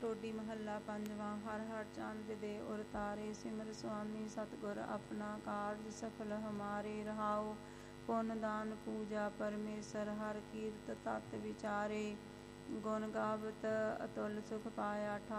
ਟੋਡੀ ਮਹੱਲਾ ਪੰਜਵਾਂ। ਹਰ ਹਰ ਚੰਦ ਦੇ ਉਰ ਤਾਰੇ, ਸਿਮਰ ਸੁਆਮੀ ਸਤਿਗੁਰ ਆਪਣਾ, ਕਾਰਜ ਸਫਲ ਹਮਾਰੇ ਰਹਾਓ। ਪੁੰਨ ਦਾਨ ਪੂਜਾ ਪਰਮੇਸ਼ਰ, ਹਰ ਕੀਰਤ ਤਤ ਵਿਚਾਰੇ। ਗੁਣ ਗਾਵਤ ਅਤੁਲ ਸੁਖ ਪਾਇਆ,